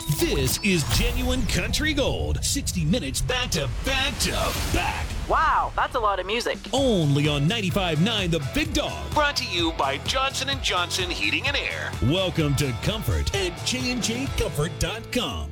This is Genuine Country Gold. 60 minutes back to back to back. Wow, that's a lot of music. Only on 95.9 The Big Dog. Brought to you by Johnson & Johnson Heating and Air. Welcome to Comfort at jnjcomfort.com.